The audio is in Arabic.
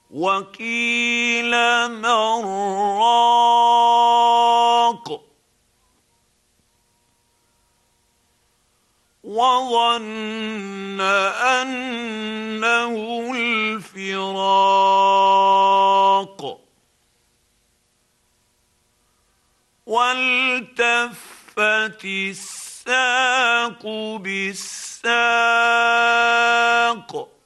وقيل من راق وظن أنه الفراق والتفت الساق بالساق